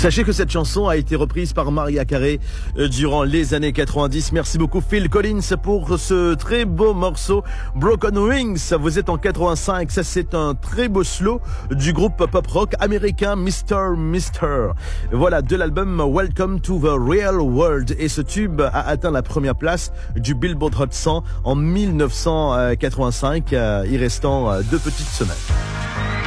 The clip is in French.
Sachez que cette chanson a été reprise par Mariah Carey durant les années 90. Merci beaucoup Phil Collins pour ce très beau morceau Broken Wings. Vous êtes en 85, ça c'est un très beau slow du groupe pop rock américain Mr. Voilà, de l'album Welcome to the Real World. Et ce tube a atteint la première place du Billboard Hot 100 en 1985, y restant 2 petites semaines.